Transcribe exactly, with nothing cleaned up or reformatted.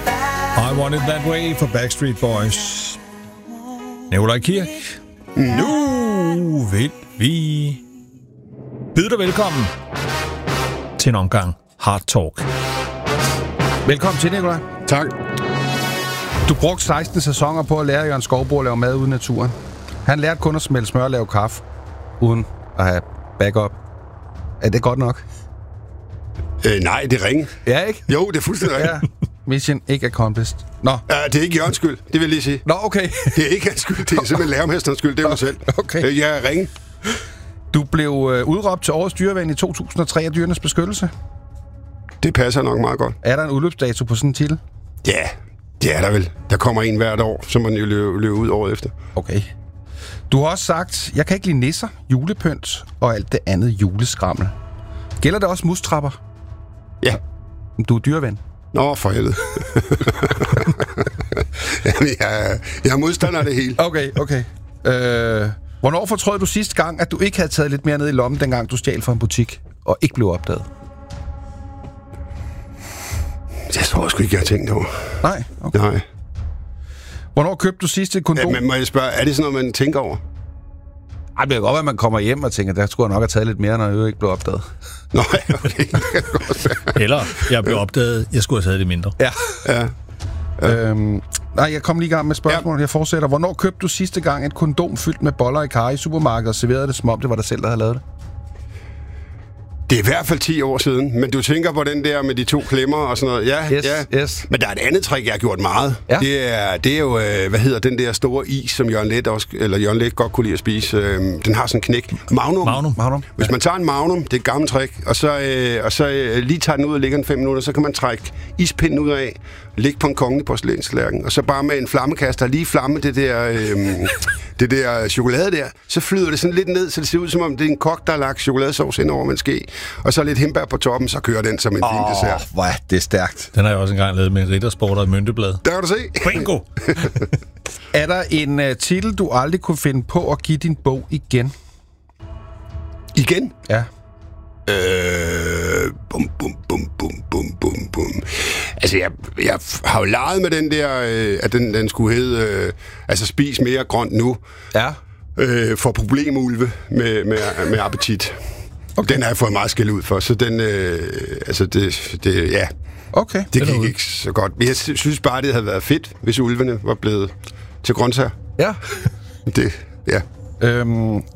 I Want It That Way for Backstreet Boys. Nikolaj Kirk. Mm. Nu vil vi byde dig velkommen til en omgang Hard Talk. Velkommen til, Nikolaj. Tak. Du brugte seksten sæsoner på at lære Jørgen Skouboe at lave mad ude i naturen. Han lærte kun at smelde smør og lave kaffe, uden at have backup. Er det godt nok? Øh, nej, det er ringe. Ja, ikke? Jo, det er fuldstændig ringe. Ja. Mission ikke accomplished. Nå. Ja, det er ikke Jørgens skyld, det vil jeg lige sige. Nå, okay. Det er ikke hans skyld, det er simpelthen lærermesterens skyld, det er mig selv. Okay. Øh, jeg er ringe. Du blev øh, udråbt til årets dyreven i to tusind og tre af Dyrenes Beskyttelse. Det passer nok meget godt. Er der en udløbsdato på sådan en titel? Ja, det er der vel. Der kommer en hvert år, som man jo løber, løber ud året efter. Okay. Du har også sagt, jeg kan ikke lide nisser, julepynt og alt det andet juleskrammel. Gælder det også mustrapper? Ja. Du er dyreven. Nå, for helvede. Jamen, jeg, jeg er modstander af det hele. Okay, okay. Øh, hvornår fortrød du sidste gang, at du ikke havde taget lidt mere ned i lommen, dengang du stjal fra en butik og ikke blev opdaget? Jeg tror sgu ikke, jeg har tænkt over. Nej? Okay. Nej. Hvornår købte du sidste kondom? Ja, men må jeg spørge, er det sådan noget, man tænker over? Ej, det kan godt være, at man kommer hjem og tænker, der skulle jeg nok have taget lidt mere, når jeg ikke blev opdaget. Nå, ja, okay. Det kan godt være. Eller, jeg blev opdaget, jeg skulle have taget det mindre. Ja. Ja. Ja. Øhm, nej, jeg kom lige i gang med spørgsmålet. Ja. Jeg fortsætter. Hvornår købte du sidste gang et kondom fyldt med boller i karry i supermarkedet og serverede det, som om det var dig selv, der havde lavet det? Det er i hvert fald ti år siden, men du tænker på den der med de to klemmer og sådan noget. Ja, Yes, ja. yes. Men der er et andet trick, jeg har gjort meget. Ja. Det, er, det er jo, øh, hvad hedder den der store is, som Jørgen Let, også, eller Jørgen Let godt kunne lide at spise. Øh, den har sådan en knæk. Magnum. Magnum. Magnum. Hvis man tager en Magnum, det er et gammelt trick, og så, øh, og så øh, lige tager den ud og ligger den fem minutter, så kan man trække ispinden ud af, ligge på en kongelig porcelænslærken, og så bare med en flammekaster lige flamme det der, øh, det der chokolade der, så flyder det sådan lidt ned, så det ser ud som om det er en kok, der har lagt chokoladesauce ind over med en ske, og så lidt hindbær på toppen, så kører den som en fin Åh, dessert. hvor er det stærkt. Den har jeg også engang lavet med Riddersport og et mynteblad. Der kan du se. Bingo! Er der en uh, titel, du aldrig kunne finde på at give din bog igen? Igen? Ja. Øh, bum, bum, bum, bum, bum, bum, bum. Altså, jeg, jeg har jo leget med den der, øh, at den, den skulle hedde, øh, altså, spis mere grønt nu. Ja. Øh, for problemulve med, med, med appetit. Okay. Den har jeg fået meget skæld ud for, så den, øh, altså, det, det, ja, Okay. det gik ikke så godt. Men jeg synes bare, det havde været fedt, hvis ulvene var blevet til grøntsager. Ja. Det, ja. Øhm,